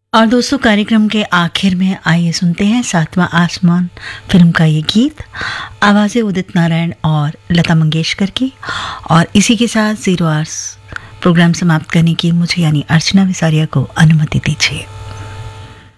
और दोस्तों, कार्यक्रम के आखिर में आइए सुनते हैं सातवां आसमान फिल्म का ये गीत, आवाज़ें उदित नारायण और लता मंगेशकर की। और इसी के साथ 0 आवर्स प्रोग्राम समाप्त करने की मुझे यानी अर्चना विसारिया को अनुमति दीजिए।